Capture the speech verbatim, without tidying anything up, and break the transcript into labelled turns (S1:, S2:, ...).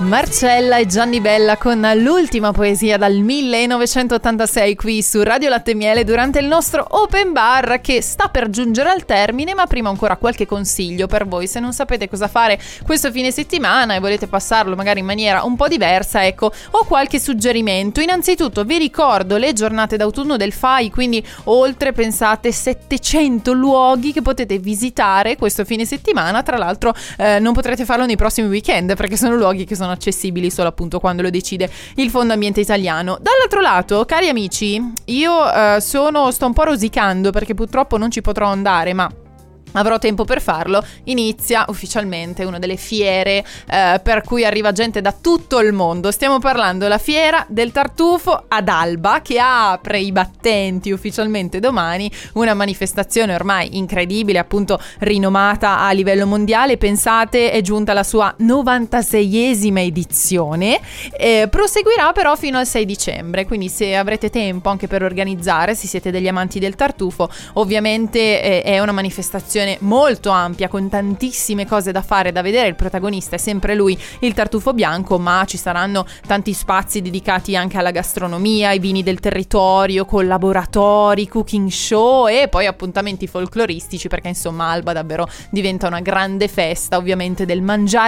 S1: Marcella e Gianni Bella con l'ultima poesia dal millenovecentottantasei qui su Radio Latte e Miele durante il nostro open bar che sta per giungere al termine, ma prima ancora qualche consiglio per voi se non sapete cosa fare questo fine settimana e volete passarlo magari in maniera un po' diversa. Ecco, ho qualche suggerimento. Innanzitutto vi ricordo le giornate d'autunno del F A I, quindi oltre, pensate, settecento luoghi che potete visitare questo fine settimana. Tra l'altro eh, non potrete farlo nei prossimi weekend perché sono luoghi che sono accessibili solo appunto quando lo decide il Fondo Ambiente Italiano. Dall'altro lato, cari amici, io eh, sono sto un po' rosicando perché purtroppo non ci potrò andare, ma avrò tempo per farlo. Inizia ufficialmente una delle fiere eh, per cui arriva gente da tutto il mondo. Stiamo parlando della fiera del tartufo ad Alba, che apre i battenti ufficialmente domani, una manifestazione ormai incredibile, appunto rinomata a livello mondiale. Pensate, è giunta la sua novantaseiesima edizione, eh, proseguirà però fino al sei dicembre, quindi se avrete tempo anche per organizzare, se siete degli amanti del tartufo, ovviamente eh, è una manifestazione molto ampia con tantissime cose da fare, da vedere. Il protagonista è sempre lui, il tartufo bianco, ma ci saranno tanti spazi dedicati anche alla gastronomia, ai vini del territorio, collaboratori, cooking show e poi appuntamenti folcloristici, perché insomma Alba davvero diventa una grande festa ovviamente del mangiare